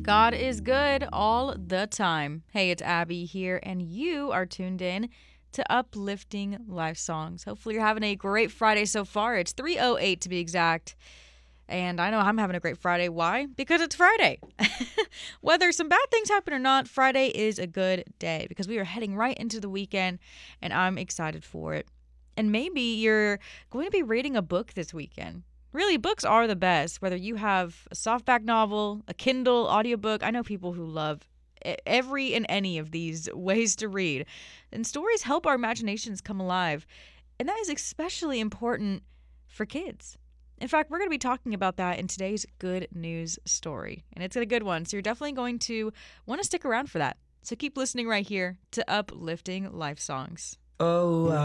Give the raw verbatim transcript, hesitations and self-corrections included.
God is good all the time. Hey, it's Abby here, and you are tuned in to Uplifting Life Songs. Hopefully, you're having a great Friday so far. It's three oh eight to be exact. And I know I'm having a great Friday. Why? Because it's Friday. Whether some bad things happen or not, Friday is a good day because we are heading right into the weekend, and I'm excited for it. And maybe you're going to be reading a book this weekend. Really, books are the best, whether you have a softback novel, a Kindle, audiobook. I know people who love e- every and any of these ways to read. And stories help our imaginations come alive. And that is especially important for kids. In fact, we're going to be talking about that in today's good news story. And it's a good one, so you're definitely going to want to stick around for that. So keep listening right here to Uplifting Life Songs. Oh,